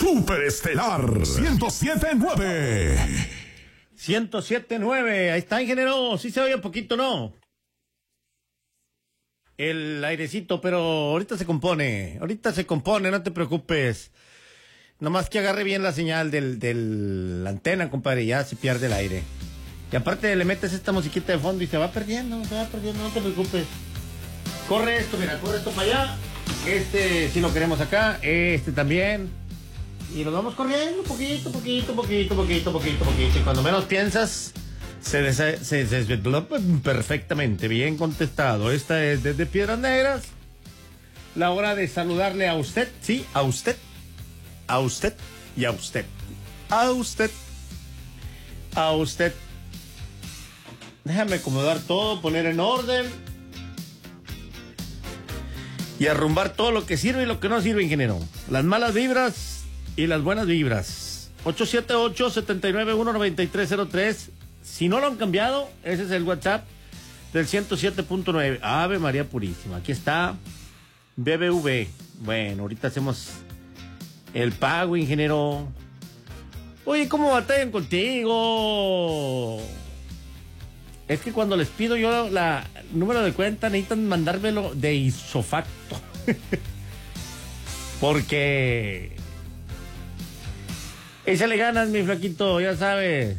Superestelar 107.9. 107.9, ahí está, ingeniero. Sí se oye un poquito, ¿no? El airecito, pero ahorita se compone, no te preocupes. Nomás que agarre bien la señal la antena, compadre, ya se pierde el aire. Y aparte le metes esta musiquita de fondo y se va perdiendo, no te preocupes. Corre esto para allá. Este sí lo queremos acá, este también. Y nos vamos corriendo poquito. Y cuando menos piensas, se desvelopa perfectamente. Bien contestado. Esta es desde Piedras Negras. La hora de saludarle a usted, sí, a usted y a usted. A usted. Déjame acomodar todo, poner en orden. Y arrumbar todo lo que sirve y lo que no sirve, ingeniero. Las malas vibras y las buenas vibras. 878-791-9303. Si no lo han cambiado, ese es el WhatsApp del 107.9. Ave María Purísima. Aquí está BBV. Bueno, ahorita hacemos el pago, ingeniero. Oye, ¿cómo batallan contigo? Es que cuando les pido yo la número de cuenta, necesitan mandármelo de isofacto. Porque échale ganas, mi flaquito, ya sabes.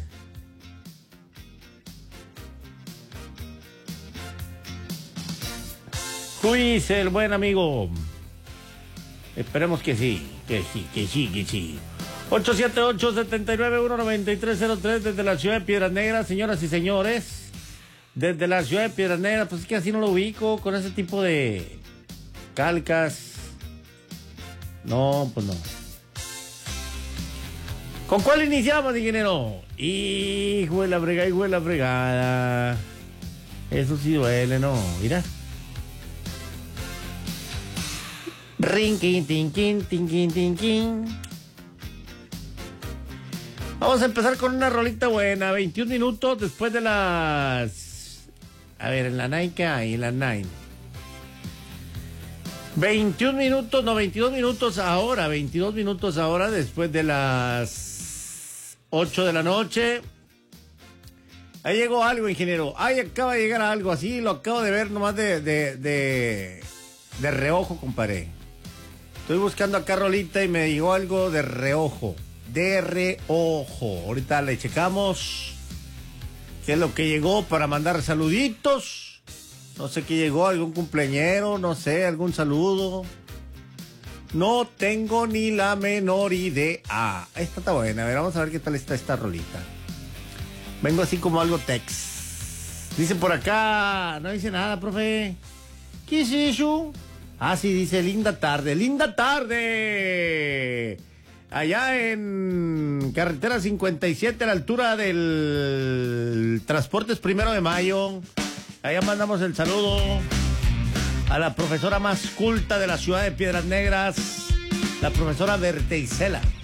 Juiz, el buen amigo. Esperemos que sí. 878-791-9303 desde la ciudad de Piedras Negras, señoras y señores. Desde la ciudad de Piedras Negras, pues es que así no lo ubico con ese tipo de calcas. No, pues no. ¿Con cuál iniciamos, ingeniero? Hijo de la fregada. Eso sí duele, ¿no? Mira. Rinquín, tinquín, tinquín, tinquín. Vamos a empezar con una rolita buena. 21 minutos después de las... A ver, en la 9, ¿qué hay? En la 9. 22 minutos ahora. 22 minutos ahora después de las 8 de la noche. Ahí llegó algo, ingeniero. Ahí acaba de llegar algo así. Lo acabo de ver nomás de reojo, compadre. Estoy buscando acá rolita y me llegó algo de reojo. Ahorita le checamos qué es lo que llegó para mandar saluditos. No sé qué llegó, algún cumpleañero, no sé, algún saludo. No tengo ni la menor idea. Esta está buena, a ver, vamos a ver qué tal está esta rolita. Vengo así como algo tex. Dice por acá, no dice nada, profe. ¿Qué es eso? Ah, sí, dice linda tarde. Allá en carretera 57 a la altura del Transportes 1 de Mayo. Allá mandamos el saludo a la profesora más culta de la ciudad de Piedras Negras, la profesora Berta Isela.